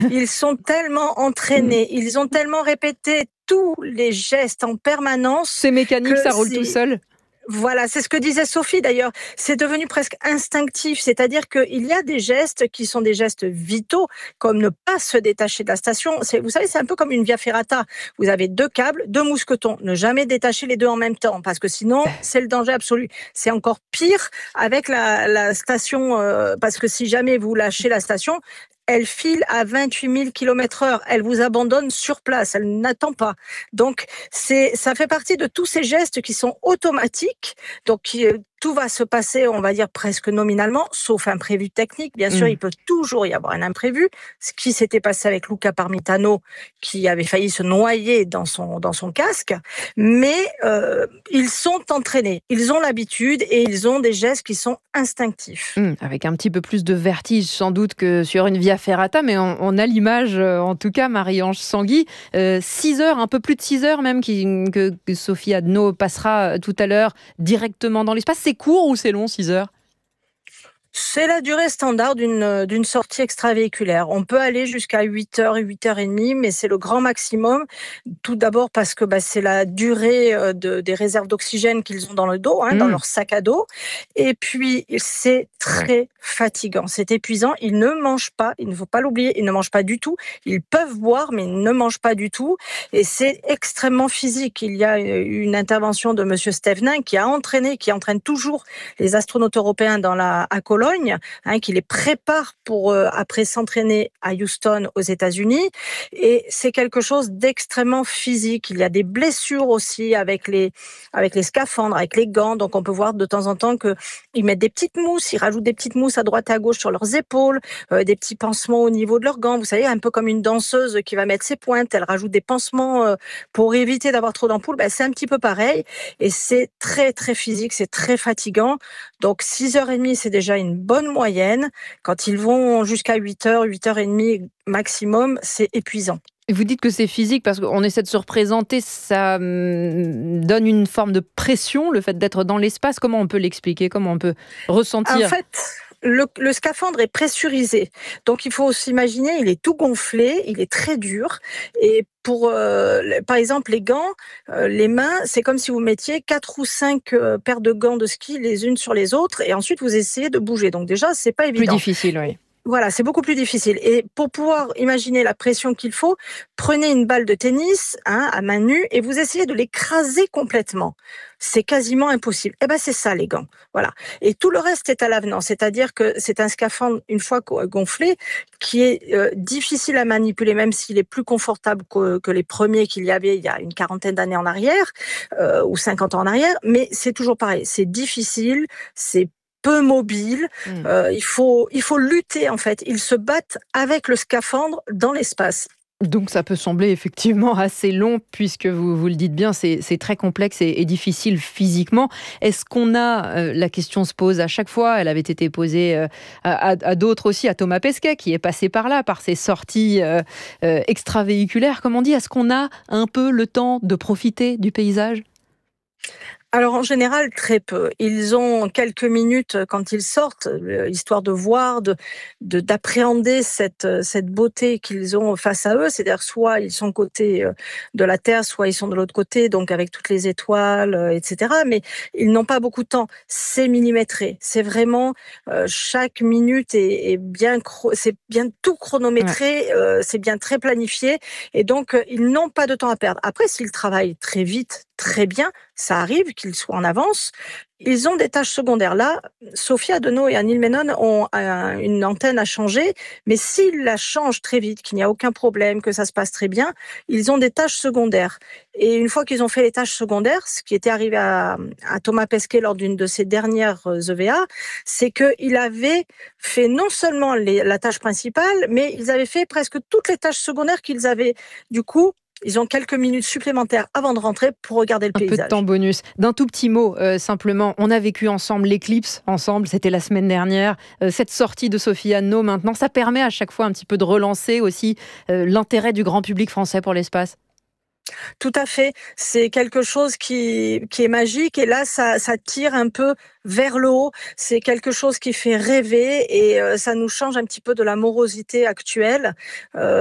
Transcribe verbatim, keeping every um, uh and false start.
Ils sont tellement entraînés, ils ont tellement répété tous les gestes en permanence C'est mécanique, que ça roule tout c'est seul? voilà, c'est ce que disait Sophie d'ailleurs. C'est devenu presque instinctif, c'est-à-dire qu'il y a des gestes qui sont des gestes vitaux, comme ne pas se détacher de la station. C'est, vous savez, c'est un peu comme une via ferrata. Vous avez deux câbles, deux mousquetons. Ne jamais détacher les deux en même temps, parce que sinon, c'est le danger absolu. C'est encore pire avec la, la station, euh, parce que si jamais vous lâchez la station, elle file à vingt-huit mille kilomètres heure. Elle vous abandonne sur place. Elle n'attend pas. Donc, c'est, ça fait partie de tous ces gestes qui sont automatiques. Donc, qui, euh, tout va se passer, on va dire, presque nominalement, sauf imprévu technique. Bien sûr, Mmh. il peut toujours y avoir un imprévu. Ce qui s'était passé avec Luca Parmitano, qui avait failli se noyer dans son, dans son casque. Mais euh, ils sont entraînés. Ils ont l'habitude et ils ont des gestes qui sont instinctifs. Mmh, avec un petit peu plus de vertige sans doute que sur une via ferrata, mais on, on a l'image, euh, en tout cas, Marie-Ange Sanguy. Euh, six heures, un peu plus de six heures même, qui, que, que Sophie Adno passera tout à l'heure directement dans l'espace. C'est court ou c'est long, six heures? C'est la durée standard d'une d'une sortie extravéhiculaire. On peut aller jusqu'à huit heures, huit heures trente, mais c'est le grand maximum. Tout d'abord parce que bah, c'est la durée euh, de, des réserves d'oxygène qu'ils ont dans le dos, hein, dans Mmh. leur sac à dos. Et puis, c'est très fatigant, c'est épuisant. Ils ne mangent pas, il ne faut pas l'oublier, ils ne mangent pas du tout. Ils peuvent boire, mais ils ne mangent pas du tout. Et c'est extrêmement physique. Il y a une intervention de Monsieur Stevenin qui a entraîné, qui entraîne toujours les astronautes européens dans la, à Cologne, hein, qui les prépare pour euh, après s'entraîner à Houston aux États-Unis. Et c'est quelque chose d'extrêmement physique. Il y a des blessures aussi avec les avec les scaphandres, avec les gants. Donc on peut voir de temps en temps que ils mettent des petites mousses, ils rajoutent des petites mousses à droite et à gauche sur leurs épaules, euh, des petits pansements au niveau de leurs gants. Vous savez, un peu comme une danseuse qui va mettre ses pointes, elle rajoute des pansements euh, pour éviter d'avoir trop d'ampoules. Ben, c'est un petit peu pareil. Et c'est très très physique, c'est très fatigant. Donc six heures trente, c'est déjà une bonne moyenne. Quand ils vont jusqu'à huit heures, huit heures trente maximum, c'est épuisant. Et vous dites que c'est physique parce qu'on essaie de se représenter, ça hum, donne une forme de pression, le fait d'être dans l'espace. Comment on peut l'expliquer? Comment on peut En ressentir? fait, le, le scaphandre est pressurisé. Donc il faut s'imaginer, il est tout gonflé, il est très dur. Et pour, euh, le- par exemple, les gants, euh, les mains, c'est comme si vous mettiez quatre ou cinq euh, paires de gants de ski les unes sur les autres, et ensuite vous essayez de bouger. Donc déjà, c'est pas Plus évident. difficile, oui. Voilà, c'est beaucoup plus difficile. Et pour pouvoir imaginer la pression qu'il faut, prenez une balle de tennis, hein, à main nue, et vous essayez de l'écraser complètement. C'est quasiment impossible. Eh ben, c'est ça, les gants. Voilà. Et tout le reste est à l'avenant. C'est-à-dire que c'est un scaphandre, une fois gonflé, qui est euh, difficile à manipuler, même s'il est plus confortable que, que les premiers qu'il y avait il y a une quarantaine d'années en arrière, euh, ou cinquante ans en arrière. Mais c'est toujours pareil. C'est difficile, c'est peu mobile. Mmh. Euh, il faut, il faut lutter en fait. Ils se battent avec le scaphandre dans l'espace. Donc ça peut sembler effectivement assez long puisque vous, vous le dites bien, c'est, c'est très complexe et, et difficile physiquement. Est-ce qu'on a, euh, la question se pose à chaque fois, elle avait été posée euh, à, à, à d'autres aussi, à Thomas Pesquet qui est passé par là, par ses sorties euh, euh, extravéhiculaires, comme on dit. Est-ce qu'on a un peu le temps de profiter du paysage? Alors en général, très peu. Ils ont quelques minutes quand ils sortent, euh, histoire de voir, de, de- d'appréhender cette, euh, cette beauté qu'ils ont face à eux. C'est-à-dire soit ils sont côté euh, de la Terre, soit ils sont de l'autre côté, donc avec toutes les étoiles, euh, et cetera. Mais ils n'ont pas beaucoup de temps. C'est millimétré. C'est vraiment euh, chaque minute est, est bien, chro- c'est bien tout Ouais. chronométré. Euh, c'est bien très planifié, et donc euh, ils n'ont pas de temps à perdre. Après, s'ils travaillent très vite, très bien, ça arrive qu'ils soient en avance. Ils ont des tâches secondaires. Là, Sophia Adenau et Anil Menon ont un- une antenne à changer, mais s'ils la changent très vite, qu'il n'y a aucun problème, que ça se passe très bien, ils ont des tâches secondaires. Et une fois qu'ils ont fait les tâches secondaires, ce qui était arrivé à, à Thomas Pesquet lors d'une de ses dernières E V A, c'est qu'il avait fait non seulement les- la tâche principale, mais ils avaient fait presque toutes les tâches secondaires qu'ils avaient. Du coup, ils ont quelques minutes supplémentaires avant de rentrer pour regarder le Un peu de temps paysage. bonus. D'un tout petit mot, euh, simplement, on a vécu ensemble l'éclipse, ensemble, c'était la semaine dernière. Euh, cette sortie de Sophie Anno, maintenant, ça permet à chaque fois un petit peu de relancer aussi euh, l'intérêt du grand public français pour l'espace. Tout à fait. C'est quelque chose qui qui est magique et là, ça ça tire un peu vers le haut. C'est quelque chose qui fait rêver et heu, ça nous change un petit peu de la morosité actuelle. Heu